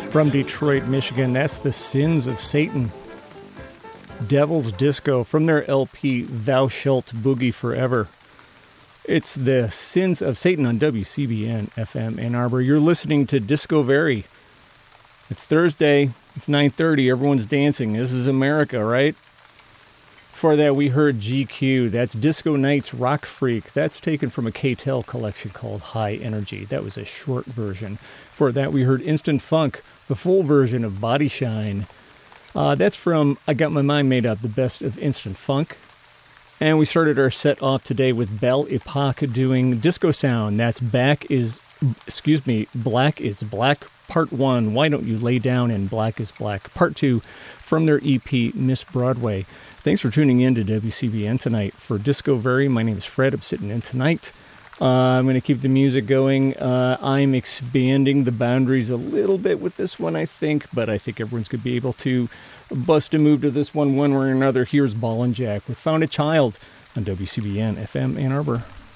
From Detroit, Michigan, that's the Sins of Satan. Devil's Disco from their LP Thou Shalt Boogie Forever. It's the Sins of Satan on WCBN FM Ann Arbor. You're listening to Disco Very. It's Thursday. It's 9:30. Everyone's dancing. This is America, right? Before that, we heard GQ. That's Disco Nights Rock Freak. That's taken from a K-Tel collection called High Energy. That was a short version. For that, we heard Instant Funk, the full version of Body Shine. That's from I Got My Mind Made Up, the best of Instant Funk. And we started our set off today with Belle Epoque doing Disco Sound. That's Black is Black Part 1, Why Don't You Lay Down, and Black is Black Part 2 from their EP Miss Broadway. Thanks for tuning in to WCBN tonight. For Disco Very, my name is Fred. I'm sitting in tonight. I'm going to keep the music going. I'm expanding the boundaries a little bit with this one, I think, but I think everyone's going to be able to bust a move to this one way or another. Here's Ball and Jack with Found a Child on WCBN FM Ann Arbor.